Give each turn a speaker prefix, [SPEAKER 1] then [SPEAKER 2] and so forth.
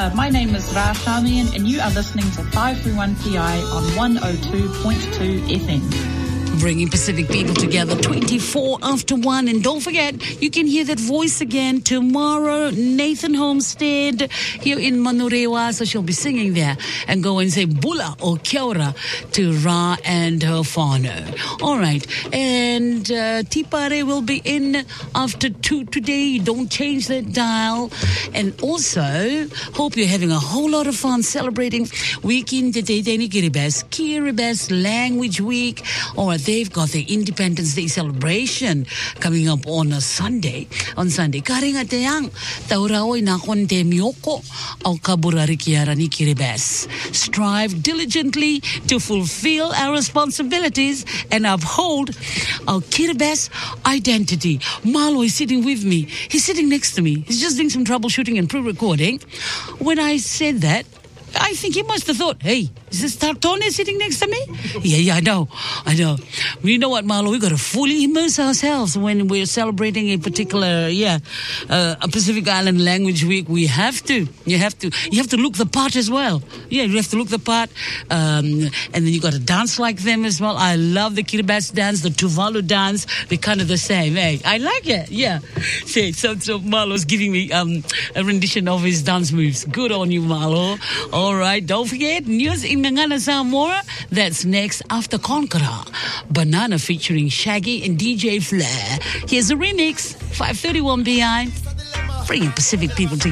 [SPEAKER 1] My name is Ra Shamian, and you are listening to 531PI on 102.2 FM.
[SPEAKER 2] Bringing Pacific people together 24 after 1. And don't forget, you can hear that voice again tomorrow. Nathan Homestead here in Manurewa. So she'll be singing there and go and say Bula or Kia ora to Ra and her whānau. All right. And Tipare will be in after 2 today. Don't change that dial. And also, hope you're having a whole lot of fun celebrating Weekend Te Teitei Kiribati Language Week. All right. They've got their Independence Day celebration coming up on Sunday. Karinga te ang tauraoi na kon te mioko au kaburari kiara ni Kiribati. Strive diligently to fulfill our responsibilities and uphold our Kiribati identity. Malo is sitting with me. He's sitting next to me. He's just doing some troubleshooting and pre-recording. When I said that, I think he must have thought, hey, is this Tartone sitting next to me? Yeah, I know. You know what, Marlo? We got to fully immerse ourselves when we're celebrating a particular, a Pacific Island Language Week. We have to. You have to look the part as well. Yeah, you have to look the part. And then you got to dance like them as well. I love the Kiribati dance, the Tuvalu dance. They're kind of the same, eh? I like it, yeah. So Marlo's giving me a rendition of his dance moves. Good on you, Marlo. All right, don't forget, news in Ngangana Samoa. That's next after Conqueror. Banana featuring Shaggy and DJ Flair. Here's a remix, 531 BI, bringing Pacific people together.